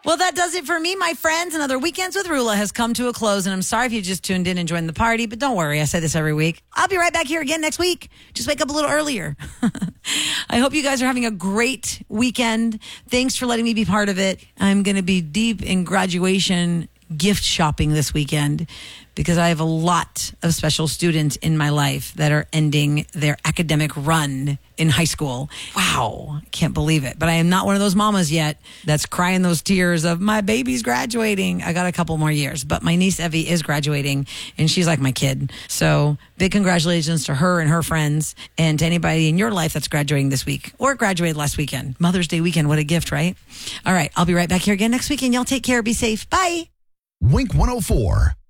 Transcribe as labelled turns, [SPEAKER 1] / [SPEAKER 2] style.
[SPEAKER 1] Well, that does it for me, my friends. Another Weekends with Rula has come to a close, and I'm sorry if you just tuned in and joined the party, but don't worry. I say this every week. I'll be right back here again next week. Just wake up a little earlier. I hope you guys are having a great weekend. Thanks for letting me be part of it. I'm going to be deep in graduation gift shopping this weekend because I have a lot of special students in my life that are ending their academic run in high school. Wow, I can't believe it. But I am not one of those mamas yet that's crying those tears of my baby's graduating. I got a couple more years, but my niece Evie is graduating and she's like my kid. So big congratulations to her and her friends and to anybody in your life that's graduating this week or graduated last weekend. Mother's Day weekend, what a gift, right? All right, I'll be right back here again next week and y'all take care. Be safe. Bye.
[SPEAKER 2] Wink 104.